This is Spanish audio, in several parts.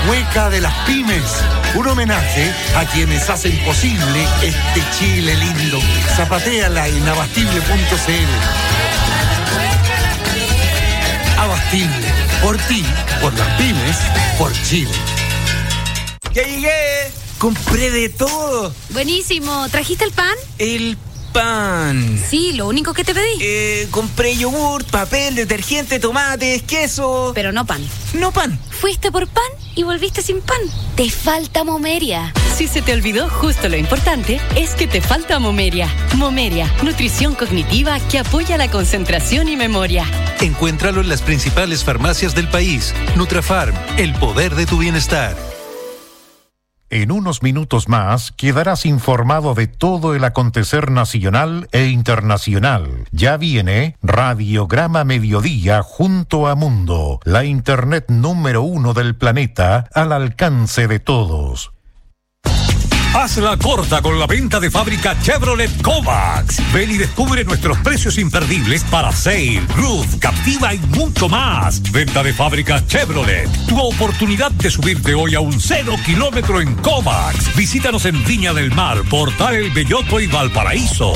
Hueca de las Pymes. Un homenaje a quienes hacen posible este Chile lindo. Zapatéala en abastible.cl. Abastible. Por ti, por las pymes, por Chile. ¡Ya llegué! ¡Compré de todo! Buenísimo. ¿Trajiste el pan? El pan. Sí, lo único que te pedí. Compré yogur, papel, detergente, tomates, queso. Pero no pan. No pan. Fuiste por pan y volviste sin pan. Te falta Momeria. Si se te olvidó justo lo importante, es que te falta Momeria. Momeria, nutrición cognitiva que apoya la concentración y memoria. Encuéntralo en las principales farmacias del país. Nutrafarm, el poder de tu bienestar. En unos minutos más quedarás informado de todo el acontecer nacional e internacional. Ya viene Radiograma Mediodía junto a Mundo, la internet número 1 del planeta al alcance de todos. Hazla corta con la venta de fábrica Chevrolet Kovacs. Ven y descubre nuestros precios imperdibles para Sail, Groove, Captiva y mucho más. Venta de fábrica Chevrolet. Tu oportunidad de subirte hoy a un 0 kilómetro en Kovacs. Visítanos en Viña del Mar, Portal El Belloto y Valparaíso.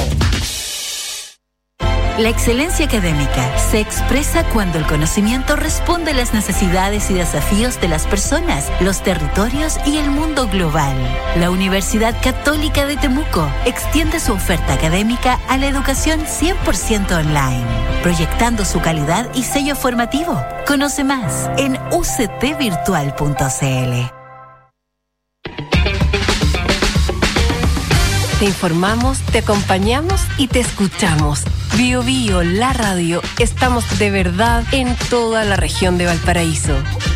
La excelencia académica se expresa cuando el conocimiento responde a las necesidades y desafíos de las personas, los territorios y el mundo global. La Universidad Católica de Temuco extiende su oferta académica a la educación 100% online, proyectando su calidad y sello formativo. Conoce más en uctvirtual.cl. Te informamos, te acompañamos y te escuchamos. Bio Bio, la radio. Estamos de verdad en toda la región de Valparaíso.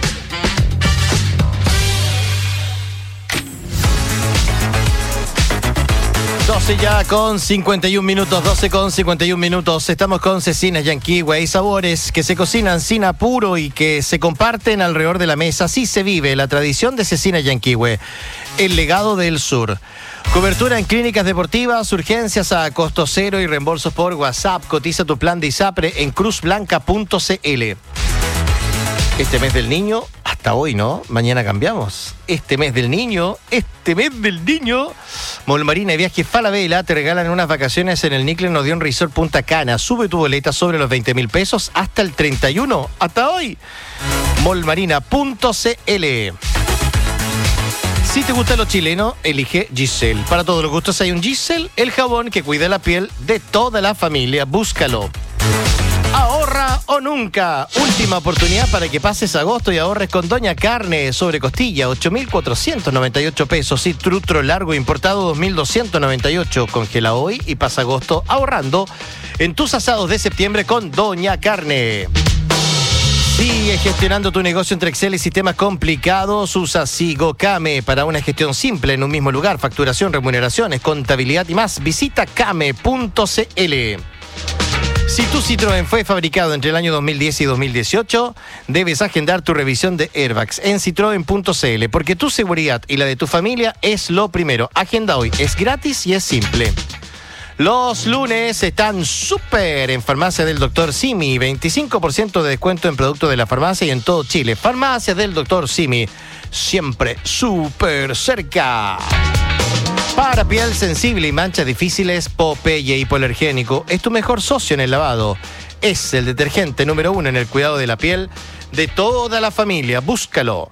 Ya con 51 minutos, 12 con 51 minutos. Estamos con Cecinas Yanquihue. Sabores que se cocinan sin apuro y que se comparten alrededor de la mesa. Así se vive la tradición de Cecinas Yanquihue, el legado del sur. Cobertura en clínicas deportivas, urgencias a costo cero y reembolsos por WhatsApp. Cotiza tu plan de ISAPRE en cruzblanca.cl. Este mes del niño, hasta hoy, ¿no? Mañana cambiamos. Este mes del niño, Molmarina y Viajes Falabella te regalan unas vacaciones en el Nickel Odeon Resort Punta Cana. Sube tu boleta sobre los 20.000 pesos hasta el 31. Hasta hoy. Molmarina.cl. Si te gusta lo chileno, elige Giselle. Para todos los gustos hay un Giselle, el jabón que cuida la piel de toda la familia. Búscalo. Ahorra o nunca. Última oportunidad para que pases agosto y ahorres con Doña Carne. Sobre costilla, 8.498 pesos. Y trutro largo importado, 2.298. Congela hoy y pasa agosto ahorrando en tus asados de septiembre con Doña Carne. Sigue gestionando tu negocio entre Excel y sistemas complicados. Usa SigoCame para una gestión simple en un mismo lugar. Facturación, remuneraciones, contabilidad y más. Visita came.cl. Si tu Citroën fue fabricado entre el año 2010 y 2018, debes agendar tu revisión de airbags en citroen.cl, porque tu seguridad y la de tu familia es lo primero. Agenda hoy, es gratis y es simple. Los lunes están súper en Farmacia del Dr. Simi. 25% de descuento en productos de la farmacia y en todo Chile. Farmacia del Dr. Simi, siempre súper cerca. Para piel sensible y manchas difíciles, Popeye Hipoalergénico es tu mejor socio en el lavado. Es el detergente número 1 en el cuidado de la piel de toda la familia. Búscalo.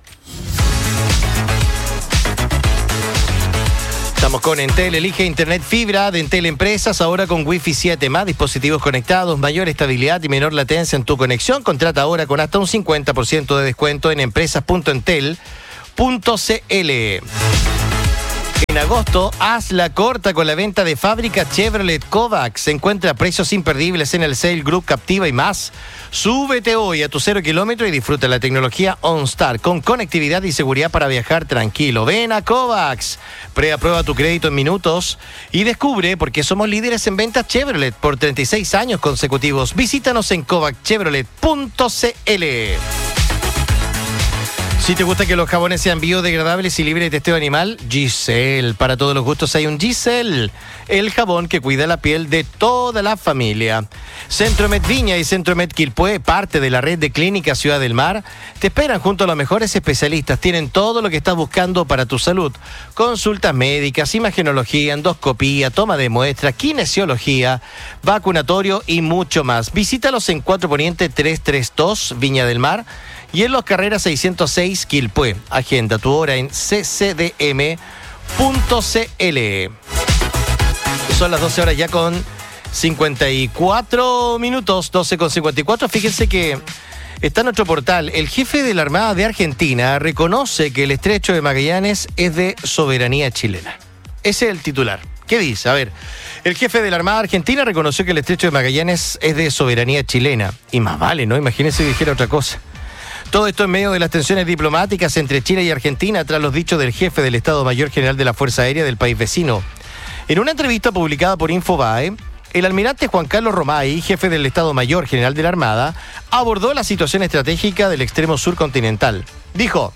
Estamos con Entel. Elige Internet Fibra de Entel Empresas, ahora con Wi-Fi 7, más dispositivos conectados, mayor estabilidad y menor latencia en tu conexión. Contrata ahora con hasta un 50% de descuento en empresas.entel.cl. En agosto, haz la corta con la venta de fábrica Chevrolet Kovacs. Encuentra precios imperdibles en el Sail, Group, Captiva y más. Súbete hoy a tu 0 kilómetro y disfruta la tecnología OnStar con conectividad y seguridad para viajar tranquilo. Ven a Kovacs. Preaprueba tu crédito en minutos y descubre por qué somos líderes en ventas Chevrolet por 36 años consecutivos. Visítanos en kovacchevrolet.cl. Si te gusta que los jabones sean biodegradables y libres de testeo animal, Giselle. Para todos los gustos hay un Giselle, el jabón que cuida la piel de toda la familia. Centromed Viña y Centromed Quilpué, parte de la red de clínicas Ciudad del Mar, te esperan junto a los mejores especialistas. Tienen todo lo que estás buscando para tu salud. Consultas médicas, imagenología, endoscopía, toma de muestras, kinesiología, vacunatorio y mucho más. Visítalos en 4 Poniente 332, Viña del Mar, y en Los Carreras 606, Quilpué. Agenda tu hora en ccdm.cl. Son las 12 horas ya con 54 minutos, 12 con 54. Fíjense que está en nuestro portal. El jefe de la Armada de Argentina reconoce que el Estrecho de Magallanes es de soberanía chilena. Ese es el titular. ¿Qué dice? A ver, el jefe de la Armada Argentina reconoció que el Estrecho de Magallanes es de soberanía chilena. Y más vale, ¿no? Imagínense que dijera otra cosa. Todo esto en medio de las tensiones diplomáticas entre Chile y Argentina tras los dichos del jefe del Estado Mayor General de la Fuerza Aérea del país vecino. En una entrevista publicada por Infobae, el almirante Juan Carlos Romay, jefe del Estado Mayor General de la Armada, abordó la situación estratégica del extremo sur continental. Dijo: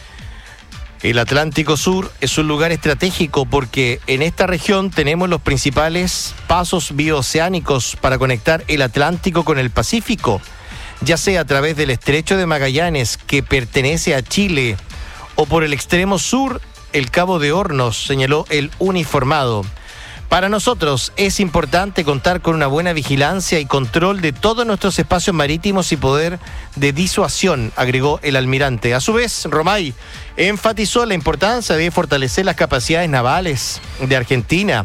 el Atlántico Sur es un lugar estratégico porque en esta región tenemos los principales pasos bioceánicos para conectar el Atlántico con el Pacífico, ya sea a través del Estrecho de Magallanes, que pertenece a Chile, o por el extremo sur, el Cabo de Hornos, señaló el uniformado. Para nosotros es importante contar con una buena vigilancia y control de todos nuestros espacios marítimos y poder de disuasión, agregó el almirante. A su vez, Romay enfatizó la importancia de fortalecer las capacidades navales de Argentina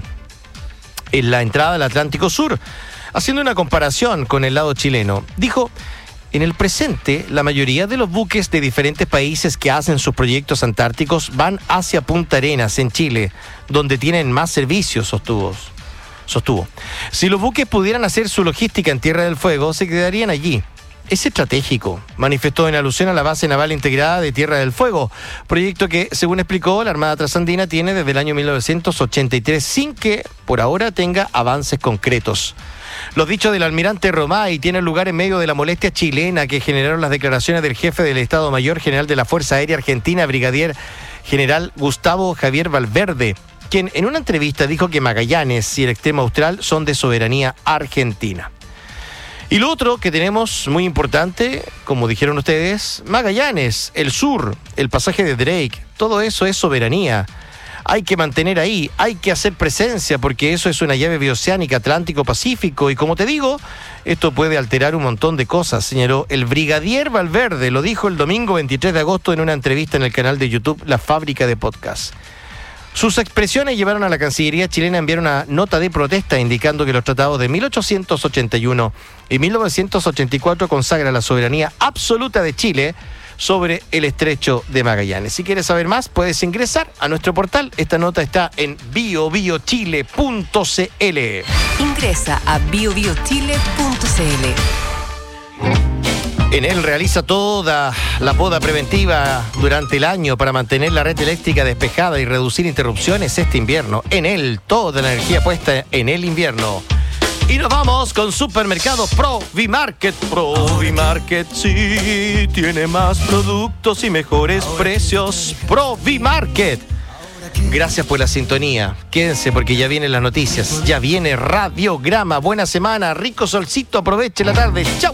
en la entrada al Atlántico Sur, haciendo una comparación con el lado chileno. Dijo: en el presente, la mayoría de los buques de diferentes países que hacen sus proyectos antárticos van hacia Punta Arenas, en Chile, donde tienen más servicios, sostuvo. Si los buques pudieran hacer su logística en Tierra del Fuego, se quedarían allí. Es estratégico, manifestó en alusión a la base naval integrada de Tierra del Fuego, proyecto que, según explicó, la Armada Trasandina tiene desde el año 1983, sin que, por ahora, tenga avances concretos. Los dichos del almirante Romay tienen lugar en medio de la molestia chilena que generaron las declaraciones del jefe del Estado Mayor General de la Fuerza Aérea Argentina, brigadier general Gustavo Javier Valverde, quien en una entrevista dijo que Magallanes y el extremo austral son de soberanía argentina. Y lo otro que tenemos muy importante, como dijeron ustedes, Magallanes, el sur, el pasaje de Drake, todo eso es soberanía. Hay que mantener ahí, hay que hacer presencia, porque eso es una llave bioceánica Atlántico-Pacífico. Y como te digo, esto puede alterar un montón de cosas, señaló el brigadier Valverde. Lo dijo el domingo 23 de agosto en una entrevista en el canal de YouTube La Fábrica de Podcast. Sus expresiones llevaron a la Cancillería chilena a enviar una nota de protesta indicando que los tratados de 1881 y 1984 consagran la soberanía absoluta de Chile sobre el Estrecho de Magallanes. Si quieres saber más, puedes ingresar a nuestro portal. Esta nota está en biobiochile.cl. Ingresa a biobiochile.cl. Enel realiza toda la poda preventiva durante el año para mantener la red eléctrica despejada y reducir interrupciones este invierno. Enel, toda la energía puesta en el invierno. Y nos vamos con Supermercado Provimarket. Provimarket sí tiene más productos y mejores precios. Provimarket. Gracias por la sintonía. Quédense porque ya vienen las noticias. Ya viene Radiograma. Buena semana, rico solcito. Aproveche la tarde. Chau.